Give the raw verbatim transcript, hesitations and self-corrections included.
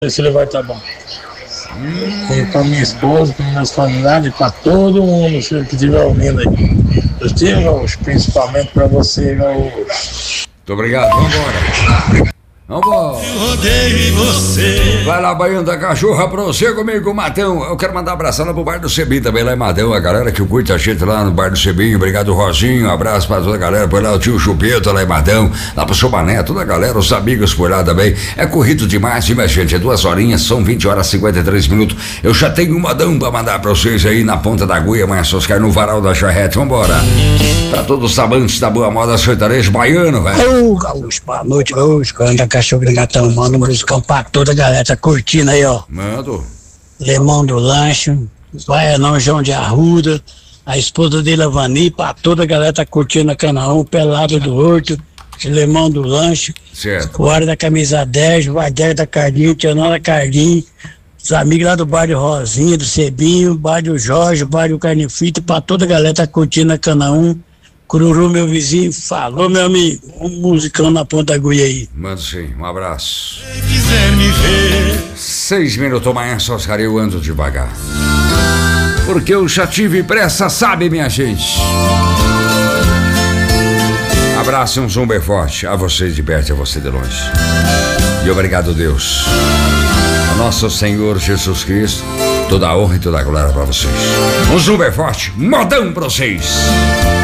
ver se ele vai estar bom. E pra minha esposa, para meus familiares, para todo mundo que estiver ouvindo aí. Eu tenho, Gaúcho, principalmente para você, Gaúcho. Muito obrigado, vambora. Vambora. Você. Vai lá, Baiano da Cachorra, pra você comigo, Matão. Eu quero mandar um abração lá pro Bar do Cebinho também, lá em Matão. A galera que curte a gente lá no Bar do Cebinho. Obrigado, Rosinho. Um abraço pra toda a galera. Por lá o tio Chupeta lá em Matão. Lá pro seu Mané, toda a galera, os amigos por lá também. É corrido demais, minha gente. É duas horinhas, são vinte horas e cinquenta e três minutos. Eu já tenho um modão pra mandar pra vocês aí na ponta da agulha, amanhã só cair no varal da charrete. Vambora. Pra todos os amantes da boa moda sertanejo baiano, velho. Ô, Gaúcho, boa noite, Gaúcho. Canta Cachorro de Gatão, manda um musicão pra toda a galera, tá curtindo aí, ó. Mando. Lemão do Lanche, Baianão João de Arruda, a esposa dele, a Vani, pra toda a galera tá curtindo a Canaã, Pelado do Horto, Lemão do Lanche, Certo. o Área da Camisa dez, o Vardério da Cardinho, o Tionão da Cardinho, os amigos lá do bairro Rosinha, do Cebinho, bairro Jorge, bairro Carne Frita, pra toda a galera tá curtindo a Canaã. Cururu, meu vizinho, falou, meu amigo. Um musicão na ponta da agulha aí. Mando sim, um abraço. Quem quiser me ver. Seis minutos amanhã, só os caras eu ando devagar. Porque eu já tive pressa, sabe, minha gente? Abraço e um zoom bem forte. A vocês de perto e a você de longe. E obrigado, Deus. A nosso Senhor Jesus Cristo. Toda a honra e toda a glória pra vocês. Um zoom bem forte. Modão pra vocês.